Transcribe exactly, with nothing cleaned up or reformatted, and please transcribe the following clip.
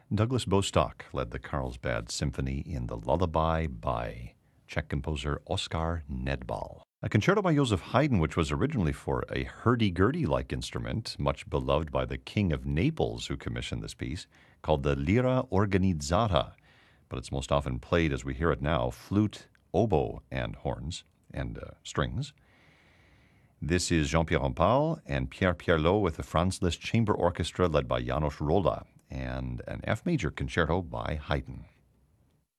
Douglas Bostock led the Carlsbad Symphony in the Lullaby by Czech composer Oskar Nedbal. A concerto by Joseph Haydn, which was originally for a hurdy-gurdy-like instrument, much beloved by the King of Naples who commissioned this piece, called the Lira Organizzata, but it's most often played, as we hear it now, flute, oboe, and horns, and uh, strings. This is Jean-Pierre Rampal and Pierre Pierlot with the Franz Liszt Chamber Orchestra led by Janos Rolla, and an F major concerto by Haydn.